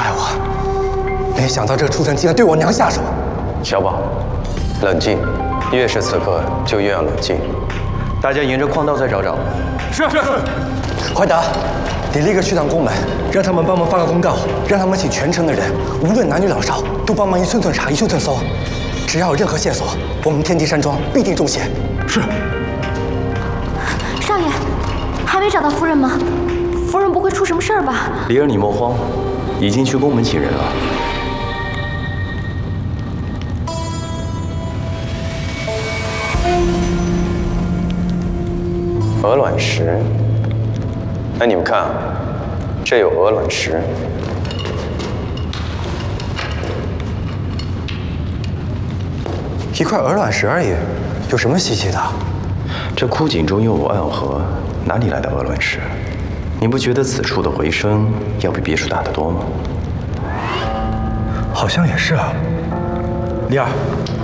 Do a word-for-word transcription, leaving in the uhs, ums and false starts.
害我，没想到这个畜生竟然对我娘下手。 小宝，冷静，越是此刻就越要冷静。大家沿着矿道再找找。 是是是。怀达，你立刻去趟宫门，让他们帮忙发个公告，让他们请全城的人，无论男女老少，都帮忙一寸寸查，一寸寸搜。只要有任何线索，我们天地山庄必定重谢。是。 少爷，还没找到夫人吗？夫人不会出什么事儿吧？ 离儿，你莫慌，已经去宫门请人了。鹅卵石，哎，你们看啊，这有鹅卵石。 一块鹅卵石而已，有什么稀奇的？ 这枯井中又有暗河，哪里来的鹅卵石？你不觉得此处的回声要比别处大得多吗？ 好像也是啊。李儿，